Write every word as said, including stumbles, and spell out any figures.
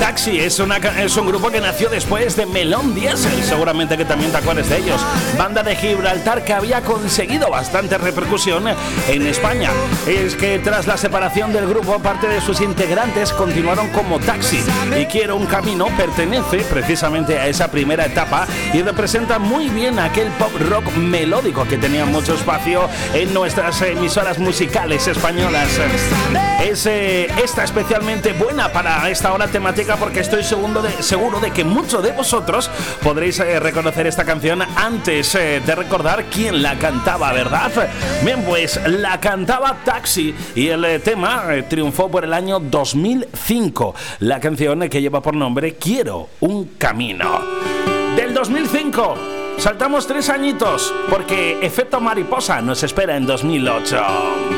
Taxi es, una, es un grupo que nació después de Melón Diesel, seguramente que también te acuerdas de ellos. Banda de Gibraltar que había conseguido bastante repercusión en España. Es que tras la separación del grupo, parte de sus integrantes continuaron como Taxi, y Quiero un Camino pertenece precisamente a esa primera etapa y representa muy bien aquel pop rock melódico que tenía mucho espacio en nuestras emisoras musicales españolas. Es eh, esta especialmente buena para esta hora temática porque estoy seguro de, seguro de que muchos de vosotros podréis eh, reconocer esta canción antes eh, de recordar quién la cantaba, ¿verdad? Bien, pues la cantaba Taxi y el eh, tema eh, triunfó por el año dos mil cinco. La canción eh, que lleva por nombre Quiero un Camino. Del dos mil cinco saltamos tres añitos porque Efecto Mariposa nos espera en dos mil ocho.